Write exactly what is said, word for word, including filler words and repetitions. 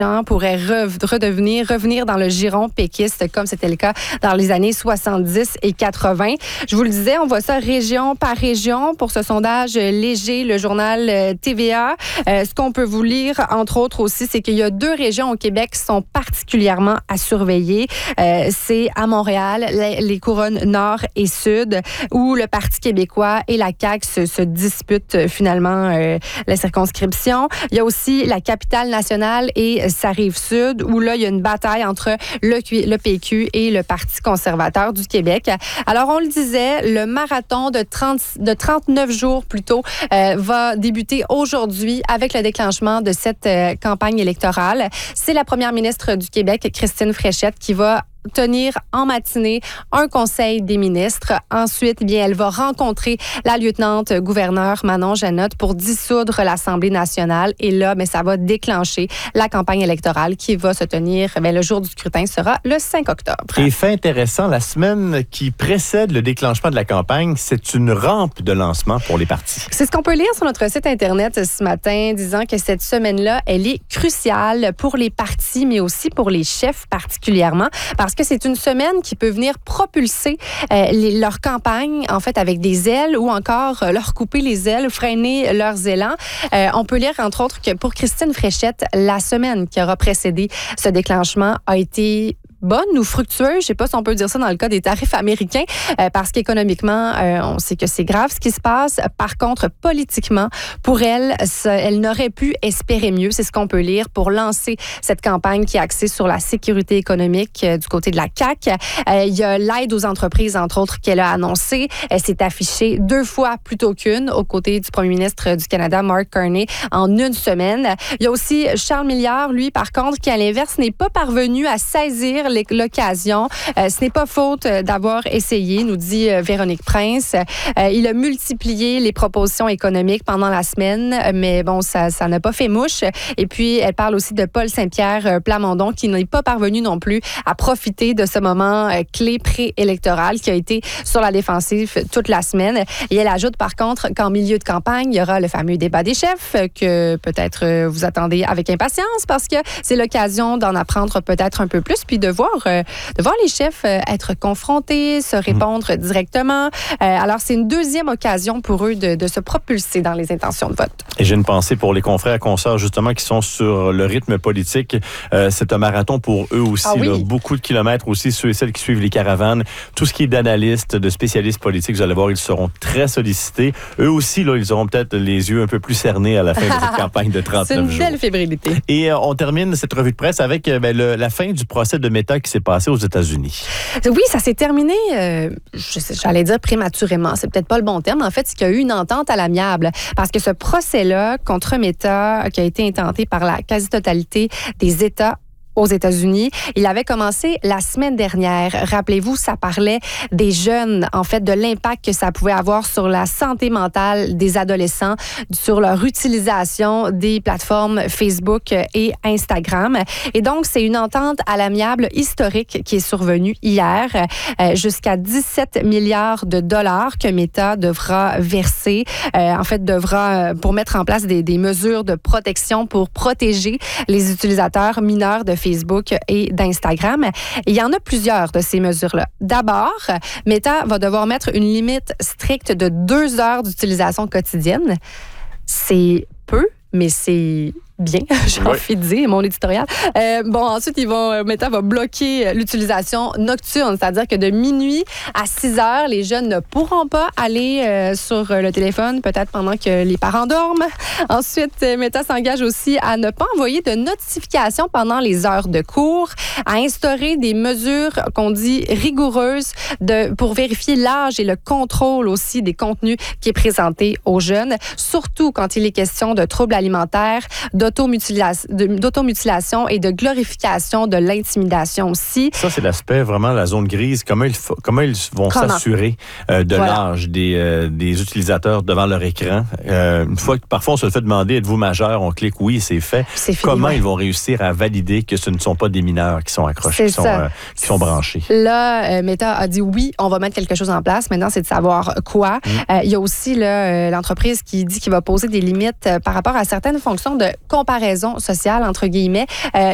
pourrait re- redevenir, revenir dans le giron péquiste, comme c'était le cas dans les années soixante-dix et quatre-vingt. Je vous le disais, on voit ça région par région. Pour ce sondage léger, le journal T V A, euh, ce qu'on peut vous lire, entre autres aussi, c'est qu'il y a deux régions au Québec qui sont particulièrement à surveiller. Euh, c'est à Montréal, les, les couronnes nord et sud, où le Parti québécois et la C A Q se, se disputent finalement euh, la circonscription. Il y a aussi la capitale nationale et sa rive sud, où là, il y a une bataille entre le, le P Q et le Parti conservateur du Québec. Alors, on le disait, le marathon de, trente, de trente-neuf jours plutôt euh, va débuter aujourd'hui avec le déclenchement de cette euh, campagne électorale. C'est la première ministre du Québec, Christine Fréchette, qui va tenir en matinée un conseil des ministres. Ensuite, eh bien, elle va rencontrer la lieutenant-gouverneure Manon Janotte pour dissoudre l'Assemblée nationale. Et là, bien, ça va déclencher la campagne électorale qui va se tenir, bien, le jour du scrutin sera le cinq octobre. Et fait intéressant, la semaine qui précède le déclenchement de la campagne, c'est une rampe de lancement pour les partis. C'est ce qu'on peut lire sur notre site Internet ce matin, disant que cette semaine-là, elle est cruciale pour les partis, mais aussi pour les chefs particulièrement, parce que c'est une semaine qui peut venir propulser euh, les, leur campagne, en fait, avec des ailes ou encore euh, leur couper les ailes, freiner leurs élans. Euh, on peut lire, entre autres, que pour Christine Fréchette, la semaine qui aura précédé ce déclenchement a été bonne ou fructueuse, je ne sais pas si on peut dire ça dans le cas des tarifs américains, euh, parce qu'économiquement, euh, on sait que c'est grave ce qui se passe. Par contre, politiquement, pour elle, ça, elle n'aurait pu espérer mieux. C'est ce qu'on peut lire pour lancer cette campagne qui est axée sur la sécurité économique euh, du côté de la C A Q. Euh, il y a l'aide aux entreprises, entre autres, qu'elle a annoncée. Elle s'est affichée deux fois plutôt qu'une aux côtés du premier ministre du Canada, Mark Carney, en une semaine. Il y a aussi Charles Milliard, lui, par contre, qui, à l'inverse, n'est pas parvenu à saisir l'occasion. Euh, ce n'est pas faute d'avoir essayé, nous dit euh, Véronique Prince. Euh, il a multiplié les propositions économiques pendant la semaine, mais bon, ça, ça n'a pas fait mouche. Et puis, elle parle aussi de Paul Saint-Pierre Plamondon, qui n'est pas parvenu non plus à profiter de ce moment euh, clé préélectoral qui a été sur la défensive toute la semaine. Et elle ajoute, par contre, qu'en milieu de campagne, il y aura le fameux débat des chefs que peut-être euh, vous attendez avec impatience parce que c'est l'occasion d'en apprendre peut-être un peu plus, puis de voir Voir, euh, de voir les chefs euh, être confrontés, se répondre mmh. directement. Euh, alors, c'est une deuxième occasion pour eux de, de se propulser dans les intentions de vote. Et j'ai une pensée pour les confrères consoeurs, justement, qui sont sur le rythme politique. Euh, c'est un marathon pour eux aussi. Ah oui. Là, beaucoup de kilomètres aussi, ceux et celles qui suivent les caravanes. Tout ce qui est d'analystes, de spécialistes politiques, vous allez voir, ils seront très sollicités. Eux aussi, là, ils auront peut-être les yeux un peu plus cernés à la fin de cette campagne de trente-neuf jours. C'est une belle fébrilité. Et euh, on termine cette revue de presse avec euh, ben, le, la fin du procès de Meta qui s'est passé aux États-Unis. Oui, ça s'est terminé, euh, j'allais dire prématurément. C'est peut-être pas le bon terme. En fait, c'est qu'il y a eu une entente à l'amiable. Parce que ce procès-là contre Meta, qui a été intenté par la quasi-totalité des États aux États-Unis. Il avait commencé la semaine dernière. Rappelez-vous, ça parlait des jeunes, en fait, de l'impact que ça pouvait avoir sur la santé mentale des adolescents, sur leur utilisation des plateformes Facebook et Instagram. Et donc, c'est une entente à l'amiable historique qui est survenue hier. Euh, jusqu'à dix-sept milliards de dollars que Meta devra verser, euh, en fait, devra, pour mettre en place des, des mesures de protection pour protéger les utilisateurs mineurs de Facebook et d'Instagram. Il y en a plusieurs de ces mesures-là. D'abord, Meta va devoir mettre une limite stricte de deux heures d'utilisation quotidienne. C'est peu, mais c'est bien, j'ai oui. envie de dire, mon éditorial. Euh, bon, ensuite, ils vont, Meta va bloquer l'utilisation nocturne, c'est-à-dire que de minuit à six heures, les jeunes ne pourront pas aller euh, sur le téléphone, peut-être pendant que les parents dorment. Ensuite, Meta s'engage aussi à ne pas envoyer de notifications pendant les heures de cours, à instaurer des mesures qu'on dit rigoureuses de, pour vérifier l'âge et le contrôle aussi des contenus qui est présenté aux jeunes, surtout quand il est question de troubles alimentaires, de d'automutilation et de glorification de l'intimidation aussi. Ça, c'est l'aspect vraiment la zone grise. Comment ils, comment ils vont comment? s'assurer euh, de voilà. l'âge des, euh, des utilisateurs devant leur écran? Euh, une fois que parfois on se le fait demander, êtes-vous majeur? On clique oui, c'est fait. C'est fini, comment ouais. ils vont réussir à valider que ce ne sont pas des mineurs qui sont accrochés, qui sont, euh, qui sont branchés? Là, euh, Meta a dit oui, on va mettre quelque chose en place. Maintenant, c'est de savoir quoi. Mmh. Euh, il y a aussi là, euh, l'entreprise qui dit qu'il va poser des limites euh, par rapport à certaines fonctions de comparaison sociale, entre guillemets. Euh,